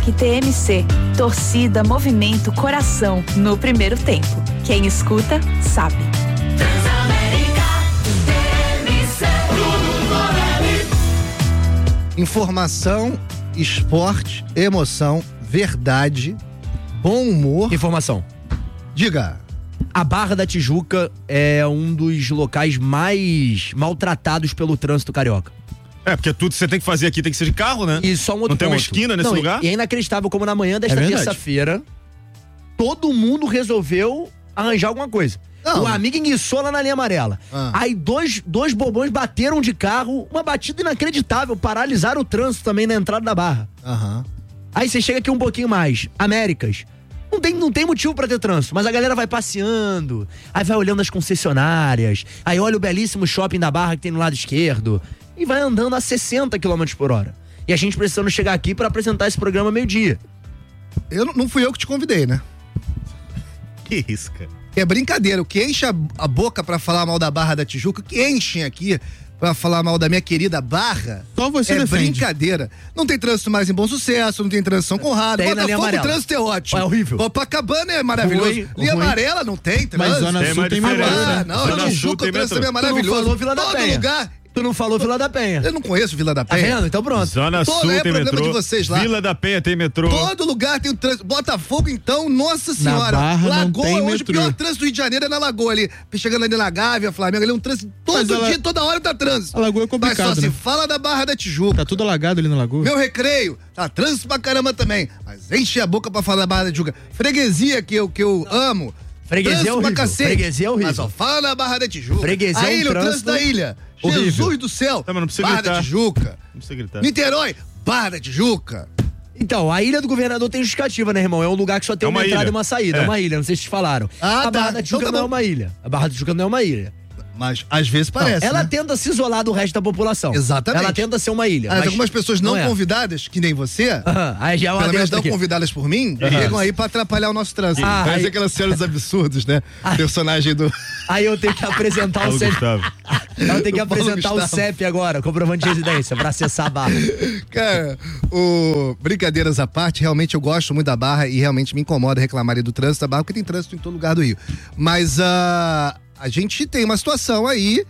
RTMC. Torcida, movimento, coração. No primeiro tempo. Quem escuta, sabe. Informação, esporte, emoção, verdade, bom humor. Informação. Diga. A Barra da Tijuca é um dos locais mais maltratados pelo trânsito carioca. Porque tudo que você tem que fazer aqui tem que ser de carro, né? E só um outro Não tem uma ponto. esquina nesse lugar? E é inacreditável como na manhã desta terça-feira todo mundo resolveu arranjar alguma coisa. Não. O amigo enguiçou lá na linha amarela. Aí dois bobões bateram de carro, uma batida inacreditável, paralisaram o trânsito também na entrada da Barra. Aí você chega aqui um pouquinho mais, Américas. Não tem motivo pra ter trânsito, mas a galera vai passeando, aí vai olhando as concessionárias, aí olha o belíssimo shopping da Barra que tem no lado esquerdo e vai andando a 60 km por hora. E a gente precisando chegar aqui pra apresentar esse programa meio-dia. Não fui eu que te convidei, né? Que isso, cara? É brincadeira. O que enche a boca pra falar mal da Barra da Tijuca, o que enchem aqui pra falar mal da minha querida Barra, só você defende. Brincadeira. Não tem trânsito mais em Bom Sucesso, não tem trânsito São Conrado. Botafogo, o trânsito é ótimo. É horrível. Copacabana é maravilhoso. Linha amarela não tem trânsito. Mas Zona Sul tem metrô. Não, Tijuca o trânsito também é maravilhoso. Tu não falou Vila da Penha. Lugar. Tu não falou Vila da Penha. Eu não conheço Vila da Penha. Tá vendo? Então pronto. Zona Sul tem metrô. De vocês lá. Vila da Penha tem metrô. Todo lugar tem o trânsito. Botafogo, então, nossa senhora. Na Barra Lagoa, não tem hoje metrô. o pior trânsito do Rio de Janeiro é na Lagoa ali. Chegando ali na Gávea, Flamengo, ali é um trânsito todo dia, toda hora tá trânsito. A Lagoa é complicado, mas só se né? fala da Barra da Tijuca. Tá tudo alagado ali na Lagoa. Meu Recreio, tá trânsito pra caramba também. Mas enche a boca pra falar da Barra da Tijuca. Freguesia que eu amo. Freguesia é horrível. Freguesia é horrível. Mas só fala da Barra da Tijuca. Freguesia a é um ilha, o trânsito trânsito da ilha. horrível. Jesus do céu. Não, mas não precisa Barra gritar. da Tijuca. Não precisa gritar. Niterói, Barra da Tijuca. Então, a Ilha do Governador tem justificativa, né, irmão? É um lugar que só tem uma entrada ilha. e uma saída. É uma ilha, não sei se te falaram. A Barra da Tijuca Então tá não é bom. uma ilha. A Barra da Tijuca não é uma ilha. Mas às vezes parece. Ela né? tenta se isolar do resto da população. Exatamente. Ela tenta ser uma ilha. Mas algumas pessoas não é. convidadas, que nem você, Aí já é uma pelo menos dentro não aqui. convidadas por mim, chegam aí pra atrapalhar o nosso trânsito. Faz aquelas cenas absurdas, né? Personagem do. Aí eu tenho que apresentar o CEP. Gustavo. Eu tenho que O Paulo apresentar o Gustavo. CEP agora, comprovante de residência, pra acessar a Barra. Cara, brincadeiras à parte, realmente eu gosto muito da Barra e realmente me incomoda reclamar aí do trânsito da Barra, porque tem trânsito em todo lugar do Rio. Mas a gente tem uma situação aí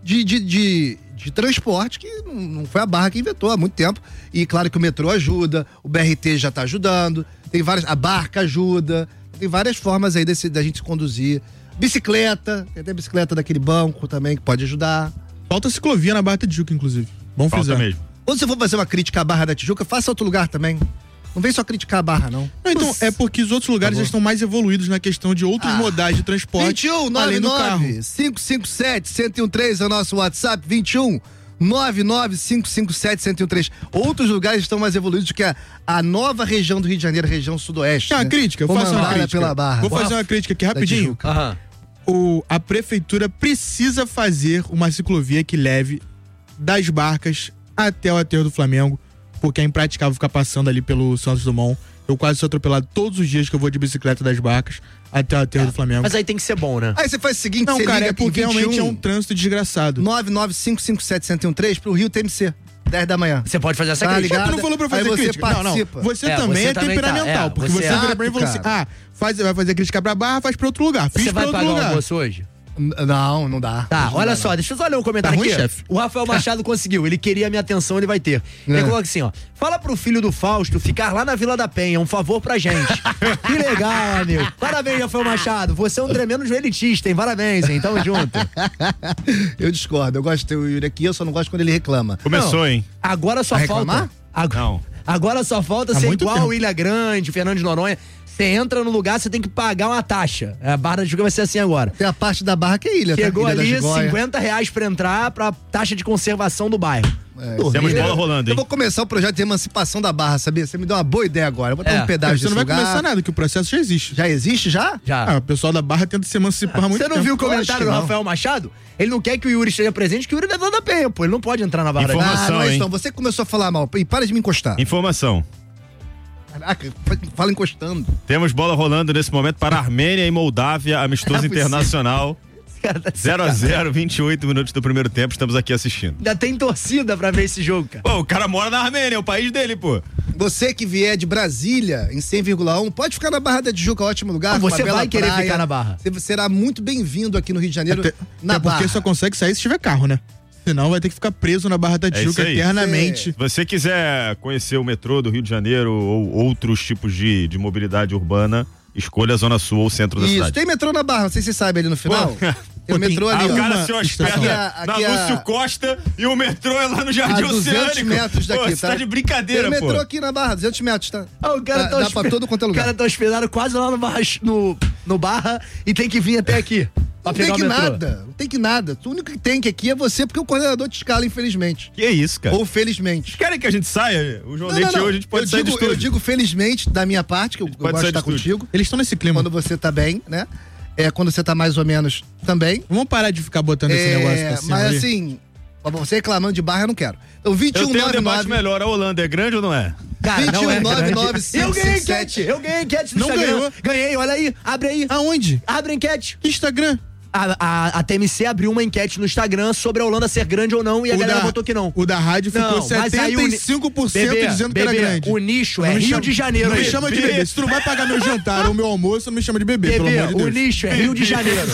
de transporte que não foi a Barra que inventou há muito tempo. E claro que o metrô ajuda, o BRT já tá ajudando, tem várias, a barca ajuda, tem várias formas aí da gente se conduzir. Bicicleta, tem até bicicleta daquele banco também que pode ajudar. Falta ciclovia na Barra da Tijuca, inclusive. Bom Falta frisar. mesmo. Quando você for fazer uma crítica à Barra da Tijuca, faça outro lugar também. Não vem só criticar a Barra, não. Não, então, é porque os outros lugares já estão mais evoluídos na questão de outros modais de transporte. 21 além do carro. 557-1013 é o nosso WhatsApp. 21 99557-1013. Outros lugares estão mais evoluídos do que a nova região do Rio de Janeiro, a região sudoeste. Uma crítica, eu faço uma comandada crítica. pela Barra. Vou fazer uma crítica aqui rapidinho. Aham. A prefeitura precisa fazer uma ciclovia que leve das Barcas até o aterro do Flamengo, porque é impraticável ficar passando ali pelo Santos Dumont. Eu quase sou atropelado todos os dias que eu vou de bicicleta das Barcas até o aterro do Flamengo. Mas aí tem que ser bom, né? Aí você faz o seguinte, Não, você cara, liga é porque em 21 realmente é um trânsito desgraçado. 99557-1013 pro Rio TMC, 10 da manhã. Você pode fazer essa Tá crítica. ligado? Tu não falou pra fazer Aí você crítica. participa. Não. Você É, também você é também temperamental, tá, porque você você é vira pra mim e falou assim, vai fazer crítica pra Barra, faz pra outro lugar. Fiz Você pra vai outro pagar o lugar. almoço hoje? Não dá. Tá, Não olha dá, só, não. deixa eu só ler um comentário Tá ruim, aqui. chefe? O Rafael Machado conseguiu, ele queria a minha atenção, ele vai ter. Ele colocou assim, ó, fala pro filho do Fausto ficar lá na Vila da Penha, um favor pra gente. Que legal, amigo. Parabéns, Rafael Machado, você é um tremendo joelitista, hein? Parabéns, hein? Tamo junto. Eu discordo, eu gosto de ter o Yuri aqui, eu só não gosto quando ele reclama. Começou, hein? Agora só Vai falta... reclamar? Não. Agora só falta Há ser muito igual tempo. o Ilha Grande, Fernando de Noronha. Você entra no lugar, você tem que pagar uma taxa. A Barra da Tijuca vai ser assim agora. Tem a parte da Barra que é ilha, Chegou tá? Ilha da ali, Gigóia. R$50 pra entrar pra taxa de conservação do bairro. Temos bola rolando, Eu hein? vou começar o projeto de emancipação da Barra, sabia? Você me deu uma boa ideia agora. Vou botar um pedágio Você não nesse vai lugar. começar nada, que o processo já existe. Já existe, já? Já. O pessoal da Barra tenta se emancipar há muito Você não tempo. viu o Eu acho comentário que do não. Rafael Machado? Ele não quer que o Yuri esteja presente, que o Yuri é da Penha, pô. Ele não pode entrar na Barra da Informação. Tijuca. Não é isso hein? não. Você começou a falar mal. E para de me encostar. Informação. Caraca, fala encostando. Temos bola rolando nesse momento para Armênia e Moldávia, amistoso Não é possível. internacional. Esse cara tá 0-0, 28 minutos do primeiro tempo, estamos aqui assistindo. Ainda tem torcida pra ver esse jogo, cara. Pô, o cara mora na Armênia, é o país dele, pô. Você que vier de Brasília, em 100,1, pode ficar na Barra da Tijuca, ótimo lugar. Você vai querer ficar na Barra. Você será muito bem-vindo aqui no Rio de Janeiro, na Barra. Porque só consegue sair se tiver carro, né? Senão vai ter que ficar preso na Barra da Tijuca eternamente. Se você quiser conhecer o metrô do Rio de Janeiro ou outros tipos de mobilidade urbana, escolha a Zona Sul ou o centro da cidade. Tem metrô na Barra, não sei se você sabe ali no final. Tem o metrô ali. O cara se hospeda na Lúcio Costa e o metrô é lá no Jardim Oceânico. 200 metros daqui, você tá de brincadeira, pô. Tem o metrô aqui na Barra, 200 metros, tá? O cara dá pra todo quanto é lugar. O cara tá hospedado quase lá no Barra e tem que vir até aqui. Não tem que nada, não tem que nada. O único que tem que aqui é você, porque o coordenador te escala, infelizmente. Que é isso, cara? Ou felizmente. Querem que a gente saia? O João Leite hoje, a gente pode sair do estúdio. Eu digo felizmente, da minha parte, que eu gosto de estar contigo. Eles estão nesse clima. Quando você tá bem, né? Quando você tá mais ou menos também. Vamos parar de ficar botando esse negócio pra cima. Mas assim, você reclamando de Barra, eu não quero. Então, 2199. Eu tenho um debate melhor. A Holanda é grande ou não é? Cara, 2199. Eu ganhei enquete no não Instagram. Ganhou. Ganhei, olha aí, abre aí. Aonde? Abre a enquete. Que Instagram? A TMC abriu uma enquete no Instagram sobre a Holanda ser grande ou não e a galera votou que não. O da rádio ficou 75% dizendo que era grande. O nicho é Rio de Janeiro. Não me chama de bebê. Se tu não vai pagar meu jantar ou meu almoço, não me chama de bebê, pelo amor de Deus. O nicho é Rio de Janeiro.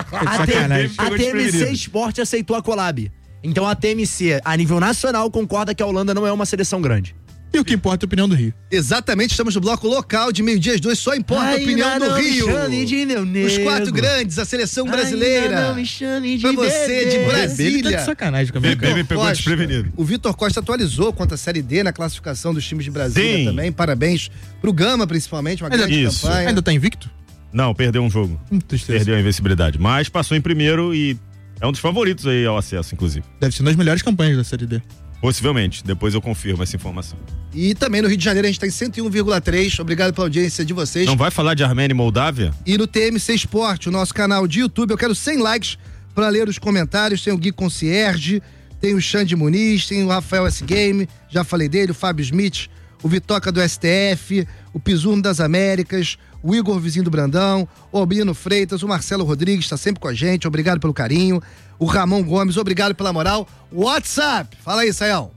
A TMC Esporte aceitou a collab. Então a TMC, a nível nacional, concorda que a Holanda não é uma seleção grande. E o que importa é a opinião do Rio. Exatamente, estamos no bloco local de meio-dia às 2, só importa a opinião do Rio. Os 4 grandes, a seleção brasileira. Pra você de Brasília. Tá de sacanagem com a minha Bebê me pegou desprevenido. O Vitor Costa atualizou quanto à Série D na classificação dos times de Brasília também. Parabéns pro Gama, principalmente, uma grande campanha. Ainda tá invicto? Não, perdeu um jogo. Perdeu a invencibilidade. Mas passou em primeiro e é um dos favoritos aí ao acesso, inclusive. Deve ser uma das melhores campanhas da Série D. Possivelmente, depois eu confirmo essa informação. E também no Rio de Janeiro a gente tá em 101,3. Obrigado pela audiência de vocês. Não vai falar de Armênia e Moldávia? E no TMC Esporte, o nosso canal de YouTube, eu quero 100 likes para ler os comentários. Tem o Gui Concierge, tem o Xande Muniz, tem o Rafael S. Game, já falei dele, o Fábio Smith, o Vitoca do STF, o Pisurno das Américas, o Igor Vizinho do Brandão, o Albino Freitas, o Marcelo Rodrigues está sempre com a gente, obrigado pelo carinho. O Ramon Gomes, obrigado pela moral. WhatsApp, fala aí, Sayão.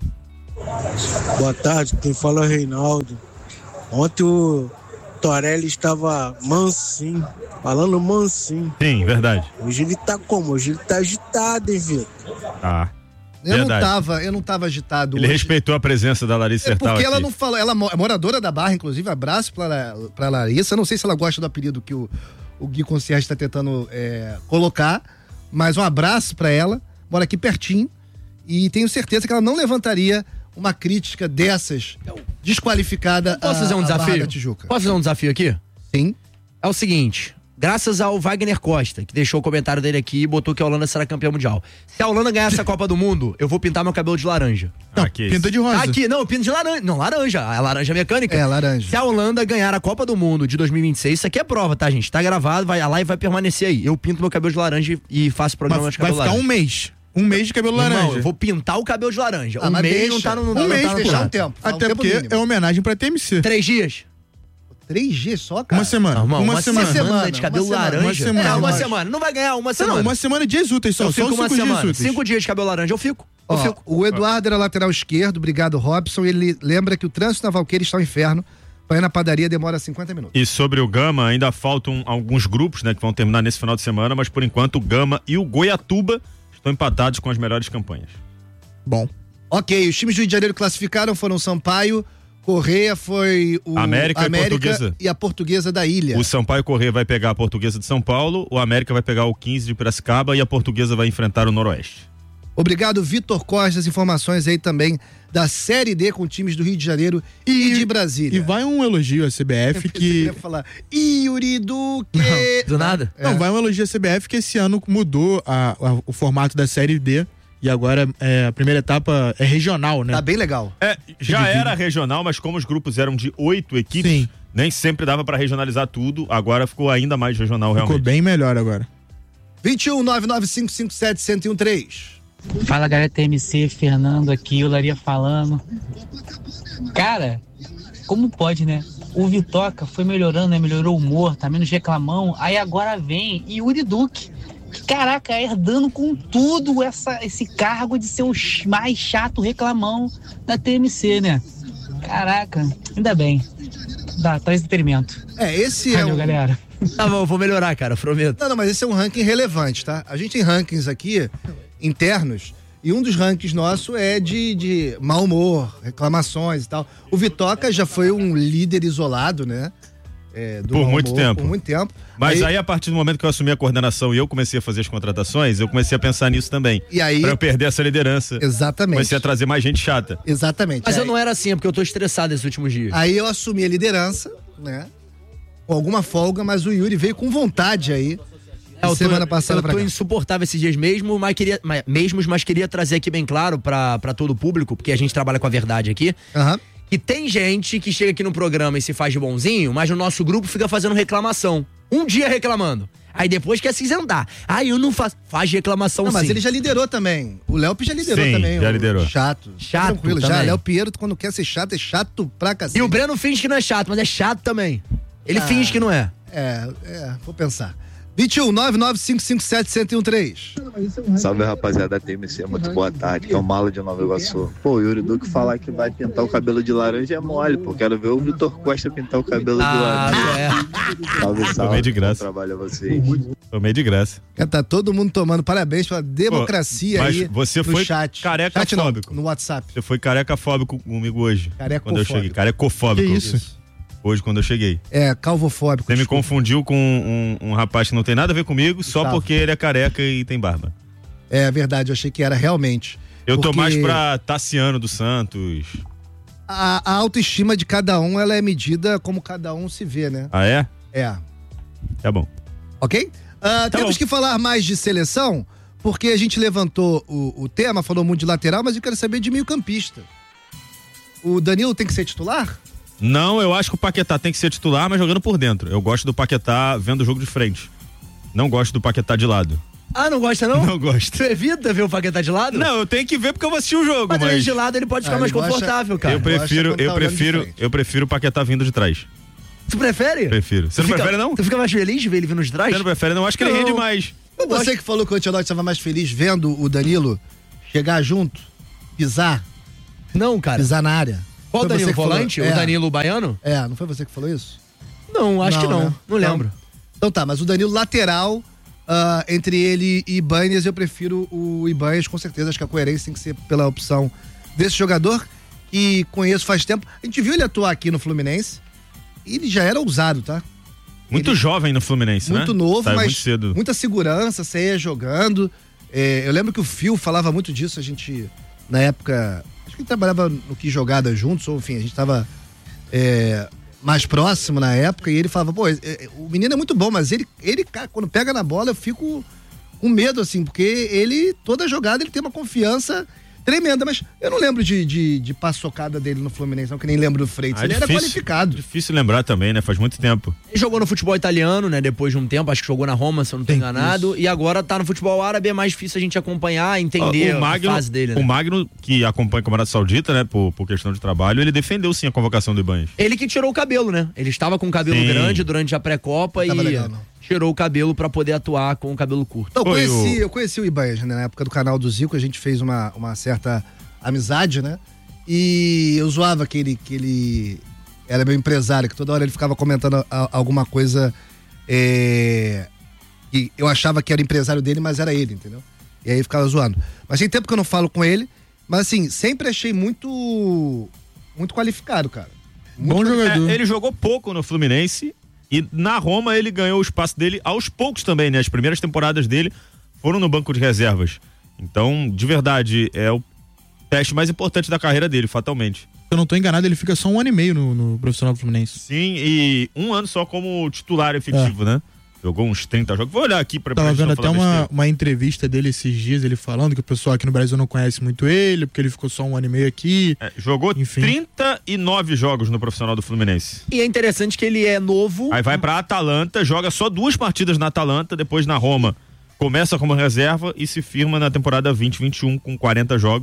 Boa tarde, quem fala é o Reinaldo. Ontem o Torelli estava mansinho, falando mansinho. Sim, verdade. Hoje ele tá como? Hoje ele tá agitado, hein, Vitor? Ah. Eu não tava agitado. Ele hoje. respeitou a presença da Larissa Sertal. Porque ela aqui. não falou, ela é moradora da Barra, inclusive, abraço pra Larissa. Eu não sei se ela gosta do apelido que o Gui Concierge está tentando colocar, mas um abraço pra ela, mora aqui pertinho, e tenho certeza que ela não levantaria uma crítica dessas desqualificada. Posso fazer um desafio? Posso fazer um desafio aqui? Sim. É o seguinte, graças ao Wagner Costa, que deixou o comentário dele aqui e botou que a Holanda será campeã mundial. Se a Holanda ganhar essa Copa do Mundo, eu vou pintar meu cabelo de laranja. Não, pinta de rosa. Aqui, não, eu pinto de laranja. Não, laranja. A laranja mecânica. É, laranja. Se a Holanda ganhar a Copa do Mundo de 2026, isso aqui é prova, tá, gente? Tá gravado, vai lá e vai permanecer aí. Eu pinto meu cabelo de laranja e faço programa de cabelo laranja. Vai ficar um mês. Um mês de cabelo laranja. Não, eu vou pintar o cabelo de laranja. Um mês não tá no... Um mês, deixar um tempo. Até porque é homenagem pra TMC. 3 dias. 3 dias só, cara? Uma semana. Não, uma semana. de cabelo laranja. Uma semana. Não vai ganhar uma semana. Não, uma semana de dias úteis só. Eu fico uma semana. 5 dias. dias de cabelo laranja, eu fico. O Eduardo era lateral esquerdo, obrigado, Robson. Ele lembra que o trânsito na Valqueira está um inferno. Pra ir na padaria demora 50 minutos. E sobre o Gama, ainda faltam alguns grupos, né, que vão terminar nesse final de semana, mas por enquanto o Gama e o Goiatuba estão empatados com as melhores campanhas. Bom. Ok, os times do Rio de Janeiro classificaram, foram Sampaio, Correia, foi o América e Portuguesa. E a Portuguesa da Ilha. O Sampaio Correia vai pegar a Portuguesa de São Paulo, o América vai pegar o 15 de Piracicaba e a Portuguesa vai enfrentar o Noroeste. Obrigado, Vitor Costa, as informações aí também da Série D com times do Rio de Janeiro e de Brasília. E vai um elogio à CBF que... Eu ia falar, Yuri Duque... Do nada? Não, vai um elogio à CBF que esse ano mudou o formato da Série D e agora a primeira etapa é regional, né? Tá bem legal. Já era regional, mas como os grupos eram de 8 equipes, sim, nem sempre dava pra regionalizar tudo, agora ficou ainda mais regional realmente. Ficou bem melhor agora. 21-99557-1013. Fala, galera TMC, Fernando aqui, o Laria falando. Cara, como pode, né? O Vitoca foi melhorando, né? Melhorou o humor, tá menos reclamão. Aí agora vem Yuri Duque. Caraca, herdando com tudo esse cargo de ser o mais chato reclamão da TMC, né? Caraca, ainda bem. Traz entretenimento. Esse Valeu, galera. Tá bom, vou melhorar, cara, prometo. Não, mas esse é um ranking relevante, tá? A gente tem rankings aqui, internos, e um dos rankings nosso é de mau humor, reclamações e tal. O Vitoca já foi um líder isolado, né? Por muito tempo. Por muito tempo. Mas aí, a partir do momento que eu assumi a coordenação e eu comecei a fazer as contratações, eu comecei a pensar nisso também. E aí... Pra eu perder essa liderança. Exatamente. Comecei a trazer mais gente chata. Exatamente. Mas eu não era assim, é porque eu tô estressado esses últimos dias. Aí eu assumi a liderança, né? Com alguma folga, mas o Yuri veio com vontade aí. Semana passada pra cá. Eu tô insuportável esses dias mesmo, mas queria trazer aqui bem claro pra todo o público, porque a gente trabalha com a verdade aqui. Que tem gente que chega aqui no programa e se faz de bonzinho, mas no nosso grupo fica fazendo reclamação. Um dia reclamando. Aí depois quer se isentar. Eu não faço. Faz reclamação sim. Mas ele já liderou também. O Léo já liderou também. Já liderou. Chato. Tranquilo. Também. Já, Léo Pinheiro, quando quer ser chato, é chato pra cacete. E o Breno finge que não é chato, mas é chato também. Ele finge que não é. Vou pensar. 21 99557-1013. Salve, rapaziada da TMC, muito boa tarde, que é o Malo de Nova Iguaçu. Pô, o Yuri Duque falar que vai pintar o cabelo de laranja é mole, pô. Quero ver o Vitor Costa pintar o cabelo de laranja. Salve. Tomei de graça. Trabalho a vocês. Tomei de graça. Tá todo mundo tomando parabéns pela democracia mas aí você no foi chat. Careca-fóbico. No WhatsApp. Você foi careca-fóbico comigo hoje. Carecofóbico. Quando eu cheguei. Carecofóbico. Que isso? Hoje, quando eu cheguei. Calvofóbico. Você me confundiu com um rapaz que não tem nada a ver comigo, só porque ele é careca e tem barba. É verdade, eu achei que era realmente. Eu tô mais pra Tassiano dos Santos. A autoestima de cada um, ela é medida como cada um se vê, né? Ah, é? É. Tá bom. Ok? Temos que falar mais de seleção, porque a gente levantou o tema, falou muito de lateral, mas eu quero saber de meio-campista. O Danilo tem que ser titular? Não, eu acho que o Paquetá tem que ser titular, mas jogando por dentro. Eu gosto do Paquetá vendo o jogo de frente. Não gosto do Paquetá de lado. Não gosta não? Não gosto. Tu evita ver o Paquetá de lado? Não, eu tenho que ver porque eu vou assistir o jogo, mas... ele de lado ele pode ficar mais confortável, cara. Eu prefiro o Paquetá vindo de trás. Tu prefere? Prefiro. Você não prefere, não? Tu fica mais feliz de ver ele vindo de trás? Você não prefere, não? Acho que ele rende mais. Você que falou que o Ancelotti estava mais feliz vendo o Danilo chegar junto, pisar. Não, cara. Pisar na área. Qual o Danilo volante? O Danilo baiano? Não foi você que falou isso? Não, acho que não. Né? Não lembro. Então tá, mas o Danilo lateral, entre ele e Ibanez, eu prefiro o Ibanez, com certeza. Acho que a coerência tem que ser pela opção desse jogador, que conheço faz tempo. A gente viu ele atuar aqui no Fluminense, e ele já era ousado, tá? Muito jovem no Fluminense, muito né? Novo, saiu mas muito cedo. Muita segurança, saía jogando. Eu lembro que o Fio falava muito disso, a gente, na época... Acho que trabalhava no Que Jogada juntos, ou enfim, a gente tava mais próximo na época, e ele falava, o menino é muito bom, mas ele quando pega na bola, eu fico com medo, assim, porque toda jogada ele tem uma confiança tremenda, mas eu não lembro de paçocada dele no Fluminense, não, que nem lembro do Freitas. Ele era qualificado. Difícil lembrar também, né? Faz muito tempo. Ele jogou no futebol italiano, né? Depois de um tempo, acho que jogou na Roma, se eu não tô enganado. Isso. E agora tá no futebol árabe, é mais difícil a gente acompanhar, entender a fase dele, né? O Magno, que acompanha a Arábia Saudita, né? Por questão de trabalho, ele defendeu sim a convocação do Ibanez. Ele que tirou o cabelo, né? Ele estava com o cabelo grande durante a pré-copa e tirou o cabelo pra poder atuar com o cabelo curto. Eu conheci o Ibanez, né? Na época do canal do Zico, a gente fez uma certa amizade, né? E eu zoava que ele era meu empresário, que toda hora ele ficava comentando alguma coisa que eu achava que era empresário dele, mas era ele, entendeu? E aí ficava zoando. Mas tem tempo que eu não falo com ele, mas assim, sempre achei muito qualificado, cara. Bom jogador. Ele jogou pouco no Fluminense e na Roma ele ganhou o espaço dele aos poucos também, né? As primeiras temporadas dele foram no banco de reservas. Então, de verdade, é o teste mais importante da carreira dele, fatalmente. Se eu não tô enganado, ele fica só 1 ano e meio no profissional do Fluminense. Sim, e 1 ano só como titular efetivo, né? Jogou uns 30 jogos. Vou olhar aqui pra Tava vendo até uma entrevista dele esses dias, ele falando que o pessoal aqui no Brasil não conhece muito ele, porque ele ficou só 1 ano e meio aqui. Jogou 39 jogos no profissional do Fluminense. E é interessante que ele é novo. Aí vai pra Atalanta, joga só 2 partidas na Atalanta, depois na Roma. Começa como reserva e se firma na temporada 2021 com 40 jogos.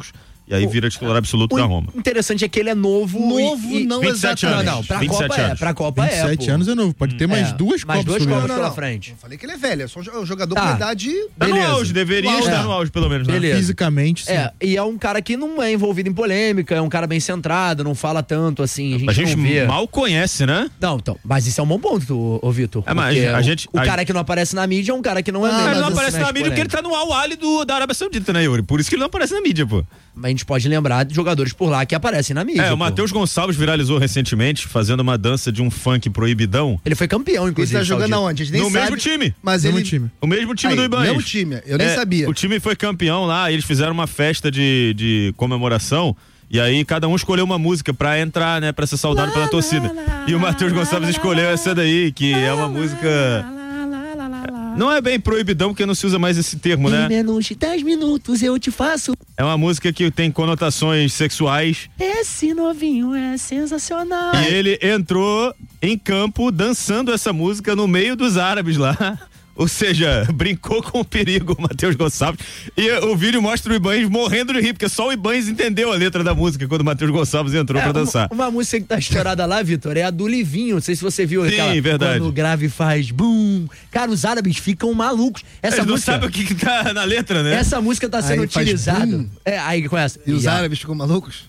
E aí vira titular absoluto da Roma. O interessante é que ele é novo. Não 27 exatamente. Não, pra Copa é. 27 anos é novo, pode ter mais duas Copas. Mais duas Copas pela Não frente. Eu falei que ele é velho, é só um jogador com idade. Tá no auge, deveria estar no auge, pelo menos, né? Beleza. Fisicamente, sim. E é um cara que não é envolvido em polêmica, é um cara bem centrado, não fala tanto assim, a gente não vê. Mal conhece, né? Não, então, mas isso é um bom ponto, ô Vitor. Mas o cara que não aparece na mídia é um cara que não é mesmo. Ele não aparece na mídia porque ele tá no Al-Ahly da Arábia Saudita, né, Yuri? Por isso que ele não aparece na mídia, pô. Mas a gente pode lembrar de jogadores por lá que aparecem na mídia. O Matheus Gonçalves viralizou recentemente fazendo uma dança de um funk proibidão. Ele foi campeão, inclusive. Ele tá jogando aonde? A gente nem no sabe, mesmo time. Mas O mesmo time do Ibanez. Mesmo time, eu nem sabia. O time foi campeão lá, eles fizeram uma festa de comemoração. E aí cada um escolheu uma música pra entrar, né, pra ser saudado pela torcida. E o Matheus Gonçalves escolheu essa daí, que é uma música... Não é bem proibidão, porque não se usa mais esse termo, né? Em menos de 10 minutos eu te faço. É uma música que tem conotações sexuais. Esse novinho é sensacional. E ele entrou em campo dançando essa música no meio dos árabes lá. Ou seja, brincou com o perigo o Matheus Gonçalves. E o vídeo mostra o Ibanez morrendo de rir, porque só o Ibanez entendeu a letra da música quando o Matheus Gonçalves entrou pra dançar. Uma música que tá estourada lá, Vitor, é a do Livinho. Não sei se você viu. Sim, verdade. Quando o grave faz boom. Cara, os árabes ficam malucos. Eles não sabem o que tá na letra, né? Essa música tá sendo utilizada. Aí conhece. E os árabes ficam malucos?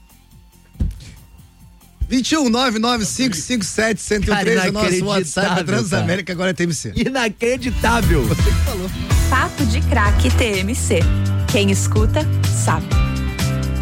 21-99557-1013 é o nosso WhatsApp. Transamérica agora é TMC. Inacreditável. Você que falou. Papo de Craque TMC. Quem escuta, sabe.